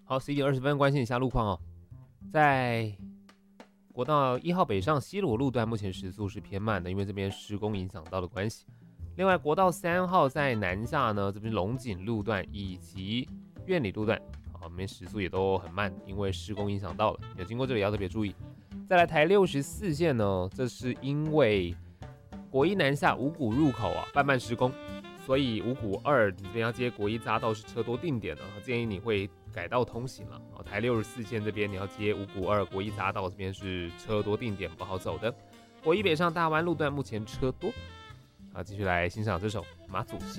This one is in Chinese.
好，11:20，关心一下路况哦。在国道1号北上西螺路段，目前时速是偏慢的，因为这边施工影响到的关系。另外，国道3号在南下呢，这边龙井路段以及苑里路段，这边时速也都很慢，因为施工影响到了。有经过这里要特别注意。再来台64线呢，这是因为国一南下五股入口慢慢施工，所以五股2你这边要接国一匝道是车多定点的，建议你会改道通行了。台64线这边你要接五股2国一匝道这边是车多定点，不好走的。国一北上大湾路段目前车多。继续来欣赏这首马祖